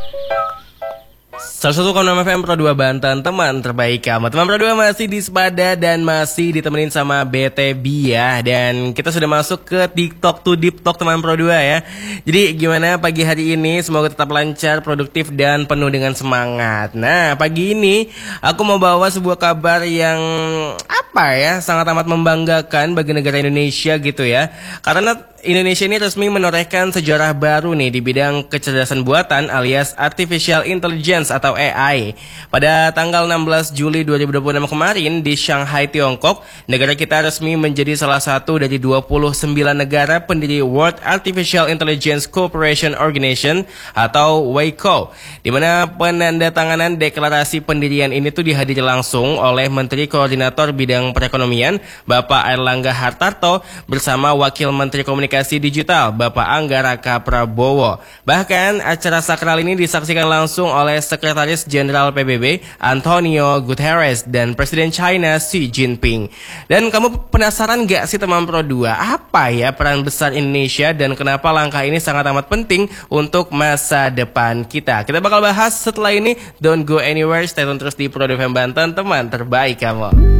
101,6 FM Pro 2 Banten, teman terbaik kamu. Teman Pro 2 masih di Sepada dan masih ditemenin sama BTB ya. Dan kita sudah masuk ke TikTok to Deep Talk teman Pro 2 ya. Jadi gimana pagi hari ini? Semoga tetap lancar, produktif dan penuh dengan semangat. Nah, pagi ini aku mau bawa sebuah kabar yang sangat amat membanggakan bagi negara Indonesia gitu ya. Karena Indonesia ini resmi menorehkan sejarah baru nih di bidang kecerdasan buatan alias Artificial Intelligence atau AI. Pada tanggal 16 Juli 2026 kemarin di Shanghai, Tiongkok, negara kita resmi menjadi salah satu dari 29 negara pendiri World Artificial Intelligence Cooperation Organization atau WICO, di mana penandatanganan deklarasi pendirian ini tuh dihadiri langsung oleh Menteri Koordinator Bidang Perekonomian Bapak Airlangga Hartarto bersama Wakil Menteri Komunikasi Digital Bapak Angga Raka Prabowo. Bahkan acara sakral ini disaksikan langsung oleh Sekretaris Jenderal PBB Antonio Guterres dan Presiden China Xi Jinping. Dan kamu penasaran gak sih teman Pro 2, apa ya peran besar Indonesia dan kenapa langkah ini sangat amat penting untuk masa depan kita? Kita bakal bahas setelah ini. Don't go anywhere, stay tune terus di Pro 2 FM Banten, teman terbaik kamu.